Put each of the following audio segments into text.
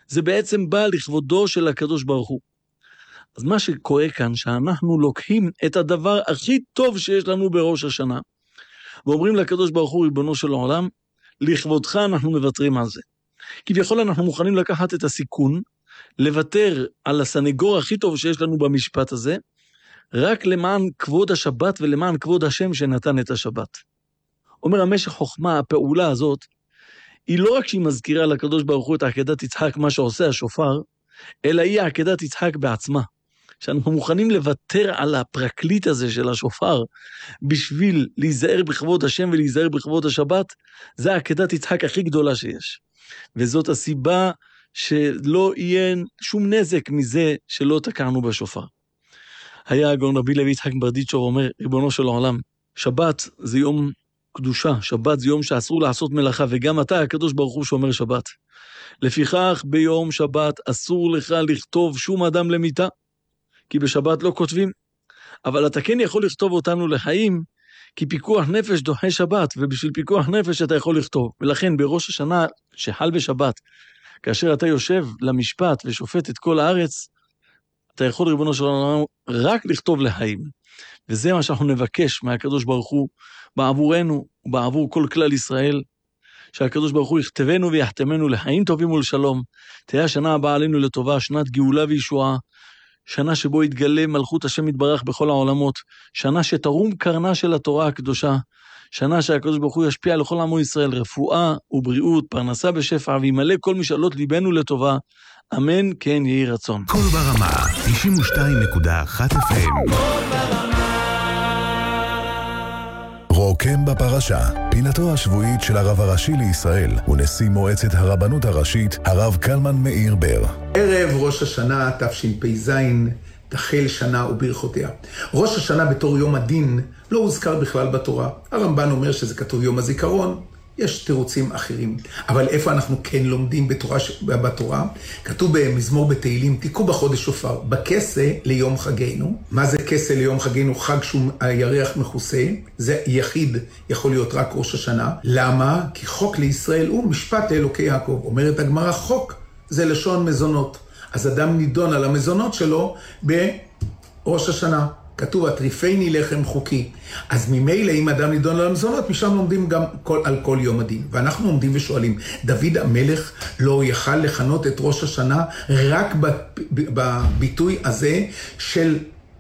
זה בעצם בא לכבודו של הקדוש ברוך הוא. אז מה שקורה כאן, שאנחנו לוקחים את הדבר הכי טוב שיש לנו בראש השנה, ואומרים לקדוש ברוך הוא, ריבונו של העולם, לכבודך אנחנו מוותרים על זה. כביכול אנחנו מוכנים לקחת את הסיכון, לוותר על הסנגור הכי טוב שיש לנו במשפט הזה, רק למען כבוד השבת ולמען כבוד השם שנתן את השבת. אומר המשך חוכמה, הפעולה הזאת, היא לא רק שהיא מזכירה לקדוש ברוך הוא את עקדת יצחק, מה שעושה השופר, אלא היא עקדת יצחק בעצמה. שאנחנו מוכנים לוותר על הפרקליט הזה של השופר, בשביל להיזהר בכבוד השם ולהיזהר בכבוד השבת, זה עקדת יצחק הכי גדולה שיש. וזאת הסיבה שלא יהיה שום נזק מזה שלא תקענו בשופר. היה הגאון רבי לוי יצחק ברדיצ'וב אומר, ריבונו של העולם, שבת זה יום קדושה, שבת זה יום שאסור לעשות מלאכה, וגם אתה הקדוש ברוך הוא שומר שבת. לפיכך ביום שבת אסור לך לכתוב שום אדם למיתה, כי בשבת לא כותבים, אבל אתה כן יכול לכתוב אותנו לחיים, כי פיקוח נפש דוחה שבת, ובשביל פיקוח נפש אתה יכול לכתוב. ולכן בראש השנה שחל בשבת, כאשר אתה יושב למשפט ושופט את כל הארץ, אתה יכול ריבונו של עולם רק לכתוב לחיים. וזה מה שאנחנו נבקש מהקדוש ברוך הוא, בעבורנו ובעבור כל כלל ישראל, שהקדוש ברוך הוא יכתבנו ויחתמנו לחיים טובים ולשלום. תהיה השנה הבאה עלינו לטובה, שנת גאולה וישועה, שנה שבו יתגלה מלכות השם יתברך בכל העולמות, שנה שתרום קרנה של התורה הקדושה, שנה שהקדוש ברוך הוא ישפיע לכל עמו ישראל, רפואה ובריאות, פרנסה בשפע, וימלא כל משאלות ליבנו לטובה. אמן, כן יהי רצון. כל ברמה, 92.1 FM. רוקם בפרשה, פינתו השבועית של הרב הראשי לישראל ונשיא מועצת הרבנות הראשית, הרב קלמן מאיר בר. ערב ראש השנה תשפ"ז, תחל שנה וברכותיה. ראש השנה בתור יום הדין לא הוזכר בכלל בתורה. הרמב"ן אומר שזה כתוב יום הזיכרון, יש תירוצים אחרים. אבל איפה אנחנו כן לומדים בתורה? כתוב במזמור בתהילים, תיקחו בחודש שופר, בכסה ליום חגנו. מה זה כסה ליום חגנו? חג שהוא הירח מכוסה. זה יחיד, יכול להיות רק ראש השנה. למה? כי חוק לישראל הוא משפט לאלוקי יעקב. אומרת הגמרא, חוק זה לשון מזונות. אז אדם נידון על המזונות שלו בראש השנה. כתוב, הטריפני לחם חוקי. אז ממילא אם אדם נידון על המזונות, משם לומדים גם על כל יום הדין. ואנחנו עומדים ושואלים, דוד המלך לא יכל לכנות את ראש השנה רק בביטוי הזה של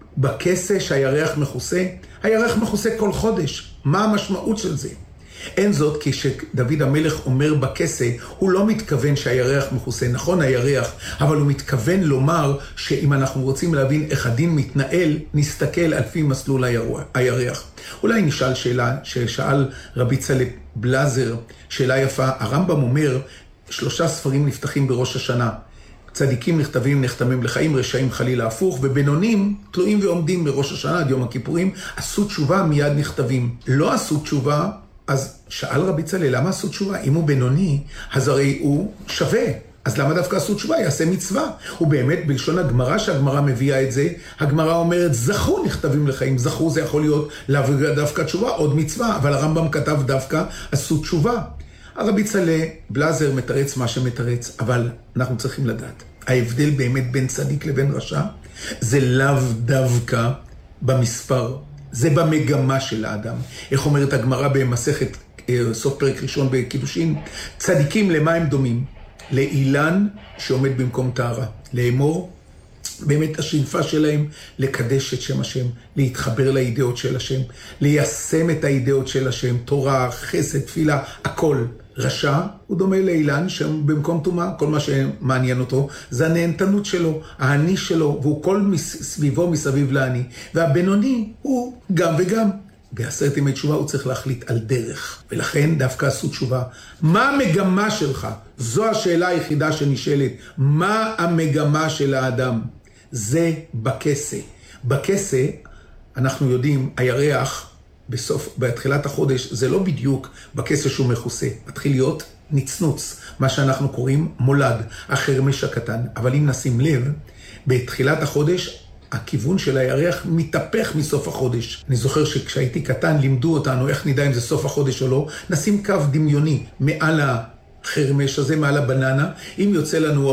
בכסה שהירח מכוסה? הירח מכוסה כל חודש. מה המשמעות של זה? אין זאת כי שדוד המלך אומר בכסה, הוא לא מתכוון שהירח מכוסה, נכון הירח, אבל הוא מתכוון לומר שאם אנחנו רוצים להבין איך הדין מתנהל, נסתכל על פי מסלול הירח. אולי נשאל שאלה ששאל רבי צלב בלזר, שאלה יפה. הרמב"ם אומר, 3 ספרים נפתחים בראש השנה. צדיקים נכתבים נחתמים לחיים, רשעים חלילה הפוך, ובינונים תלויים ועומדים בראש השנה עד יום הכיפורים. עשו תשובה מיד נכתבים. לא עשו תשובה, אז שאל רבי צלאל, למה עשו תשובה? אם הוא בינוני, אז הרי הוא שווה. אז למה דווקא עשו תשובה? יעשה מצווה. ובאמת, בלשון הגמרא, שהגמרא מביאה את זה, הגמרא אומרת, זכו נכתבים לחיים. זכו זה יכול להיות דווקא תשובה, עוד מצווה, אבל הרמב"ם כתב דווקא, עשו תשובה. הרבי צלאל בלזר מתרץ מה שמתרץ, אבל אנחנו צריכים לדעת. ההבדל באמת בין צדיק לבין רשע, זה לאו דווקא במספר. זה במגמה של האדם. איך אומרת הגמרא במסכת סוף פרק ראשון בקידושין? צדיקים למה הם דומים? לאילן שעומד במקום טהרה. לאמור, באמת השאיפה שלהם לקדש את שם השם, להתחבר לידיעות של השם, ליישם את הידיעות של השם, תורה, חסד, תפילה, הכל. רשע הוא דומה לאילן שבמקום טומאה, כל מה שמעניין אותו זה הנהנתנות שלו, העני שלו, והוא כל סביבו מסביב לעני. והבינוני הוא גם וגם. בעשרת ימי תשובה הוא צריך להחליט על דרך, ולכן דווקא עשו תשובה. מה המגמה שלך? זו השאלה היחידה שנשאלת. מה המגמה של האדם? זה בכסה. בכסה אנחנו יודעים, הירח בתחילת החודש זה לא בדיוק בכסה שהוא מכוסה, מתחיל להיות נצנוץ, מה שאנחנו קוראים מולד, החרמש הקטן. אבל אם נשים לב, בתחילת החודש הכיוון של הירח מתהפך מסוף החודש. אני זוכר שכשהייתי קטן לימדו אותנו איך נדע אם זה סוף החודש או לא, נשים קו דמיוני מעל החרמש הזה, מעל הבננה, אם יוצא לנו